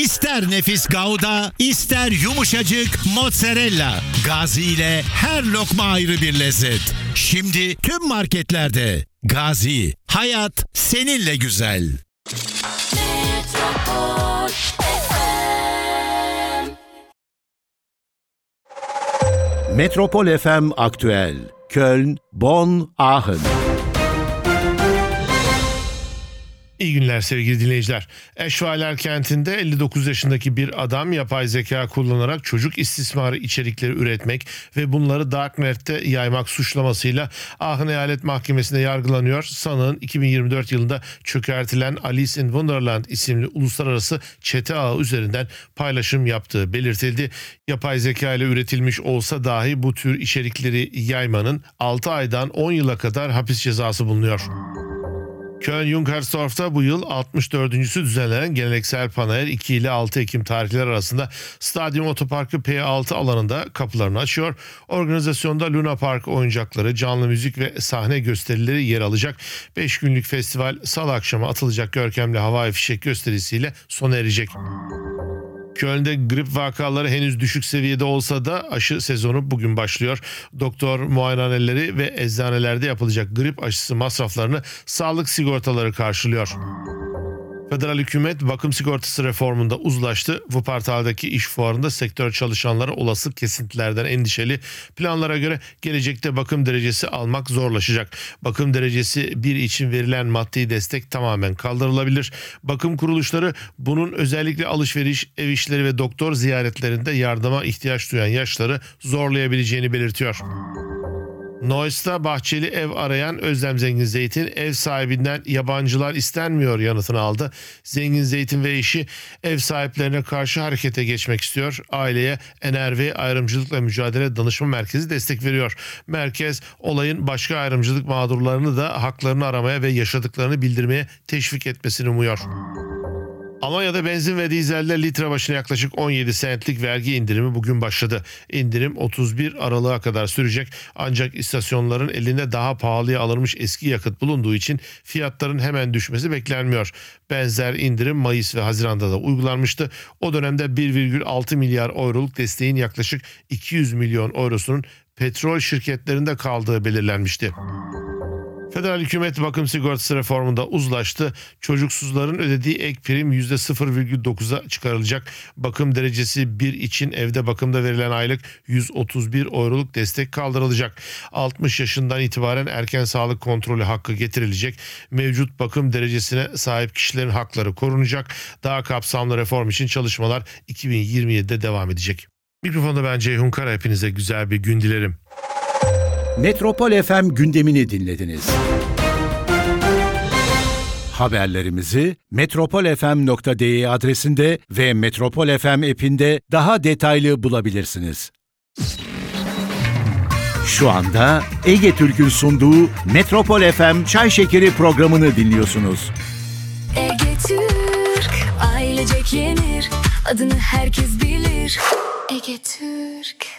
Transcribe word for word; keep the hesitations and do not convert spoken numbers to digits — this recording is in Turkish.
İster nefis Gouda, ister yumuşacık mozzarella. Gazi ile her lokma ayrı bir lezzet. Şimdi tüm marketlerde. Gazi, hayat seninle güzel. Metropol F M. Metropol F M Aktüel. Köln, Bonn, Aachen. İyi günler sevgili dinleyiciler. Eschweiler kentinde elli dokuz yaşındaki bir adam yapay zeka kullanarak çocuk istismarı içerikleri üretmek ve bunları Darknet'te yaymak suçlamasıyla Aachen Eyalet Mahkemesi'nde yargılanıyor. Sanığın iki bin yirmi dört yılında çökertilen Alice in Wonderland isimli uluslararası çete ağı üzerinden paylaşım yaptığı belirtildi. Yapay zeka ile üretilmiş olsa dahi bu tür içerikleri yaymanın altı aydan on yıla kadar hapis cezası bulunuyor. Köln-Junkersdorf'ta bu yıl altmış dördüncüsü düzenlenen geleneksel panayır iki ile altı Ekim tarihleri arasında Stadyum Otoparkı P altı alanında kapılarını açıyor. Organizasyonda Luna Park oyuncakları, canlı müzik ve sahne gösterileri yer alacak. beş günlük festival salı akşamı atılacak görkemli havai fişek gösterisiyle sona erecek. Köln'de grip vakaları henüz düşük seviyede olsa da aşı sezonu bugün başlıyor. Doktor muayenehaneleri ve eczanelerde yapılacak grip aşısı masraflarını sağlık sigortaları karşılıyor. Federal hükümet bakım sigortası reformunda uzlaştı. Wuppertal'daki iş fuarında sektör çalışanları olası kesintilerden endişeli. Planlara göre gelecekte bakım derecesi almak zorlaşacak. Bakım derecesi bir için verilen maddi destek tamamen kaldırılabilir. Bakım kuruluşları bunun özellikle alışveriş, ev işleri ve doktor ziyaretlerinde yardıma ihtiyaç duyan yaşları zorlayabileceğini belirtiyor. Neuss'ta bahçeli ev arayan Özlem Zengin Zeytin ev sahibinden yabancılar istenmiyor yanıtını aldı. Zengin Zeytin ve eşi ev sahiplerine karşı harekete geçmek istiyor. Aileye N R V Ayrımcılıkla Mücadele Danışma Merkezi destek veriyor. Merkez olayın başka ayrımcılık mağdurlarını da haklarını aramaya ve yaşadıklarını bildirmeye teşvik etmesini umuyor. Almanya'da benzin ve dizelde litre başına yaklaşık on yedi sentlik vergi indirimi bugün başladı. İndirim otuz bir Aralık'a kadar sürecek ancak istasyonların elinde daha pahalıya alınmış eski yakıt bulunduğu için fiyatların hemen düşmesi beklenmiyor. Benzer indirim Mayıs ve Haziran'da da uygulanmıştı. O dönemde bir virgül altı milyar euroluk desteğin yaklaşık iki yüz milyon eurosunun petrol şirketlerinde kaldığı belirlenmişti. Federal hükümet bakım sigortası reformunda uzlaştı. Çocuksuzların ödediği ek prim yüzde sıfır virgül dokuza çıkarılacak. Bakım derecesi bir için evde bakımda verilen aylık yüz otuz bir euroluk destek kaldırılacak. altmış yaşından itibaren erken sağlık kontrolü hakkı getirilecek. Mevcut bakım derecesine sahip kişilerin hakları korunacak. Daha kapsamlı reform için çalışmalar iki bin yirmi yedide devam edecek. Mikrofonda ben Ceyhun Kara, hepinize güzel bir gün dilerim. Metropol F M gündemini dinlediniz. Haberlerimizi metropol f m nokta d e adresinde ve Metropol F M app'inde daha detaylı bulabilirsiniz. Şu anda Ege Türk'ün sunduğu Metropol F M Çay Şekeri programını dinliyorsunuz. Ege Türk, ailecek yenir, adını herkes bilir. Ege Türk.